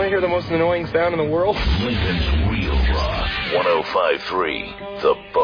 want to hear the most annoying sound in the world? Lincoln's Real Rock 105.3 The Buzz.